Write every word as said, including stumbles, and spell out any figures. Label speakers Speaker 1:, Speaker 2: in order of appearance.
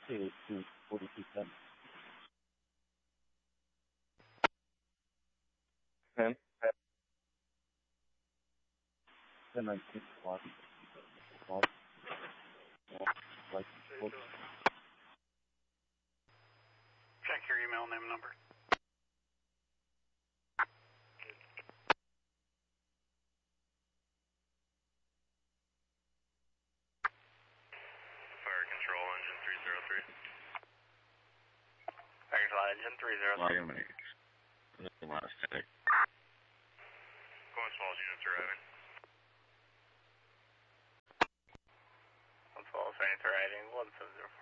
Speaker 1: to to forty-two ten.
Speaker 2: ten?
Speaker 1: ten nineteen squad. Squad. Like,
Speaker 3: check your email name and number.
Speaker 4: Fire control, engine three zero three.
Speaker 3: Fire control, engine three zero three.
Speaker 2: Log in. That's the last take.
Speaker 4: Going Falls units arriving.
Speaker 3: One Falls units arriving, one seven zero four.